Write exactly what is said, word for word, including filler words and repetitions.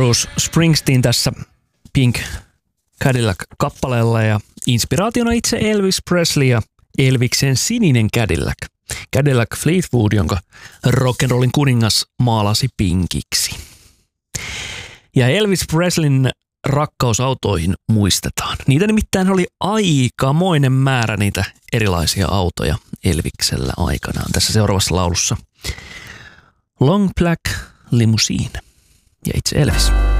Bruce Springsteen tässä Pink Cadillac-kappaleella ja inspiraationa itse Elvis Presley ja Elviksen sininen Cadillac. Cadillac Fleetwood, jonka rock'n'rollin kuningas maalasi pinkiksi. Ja Elvis Presleyn rakkaus autoihin muistetaan. Niitä nimittäin oli aikamoinen määrä niitä erilaisia autoja Elviksellä aikanaan. Tässä seuraavassa laulussa Long Black Limousine ja itse Elvis.